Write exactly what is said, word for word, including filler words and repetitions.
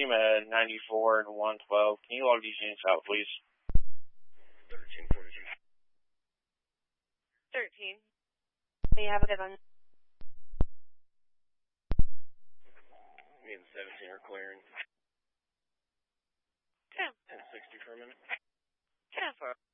SEMA ninety-four and one twelve. Can you log these units out, please? thirteen forty-two. thirteen. May you have a good one? Me and seventeen are clearing. ten. ten sixty for a minute. ten for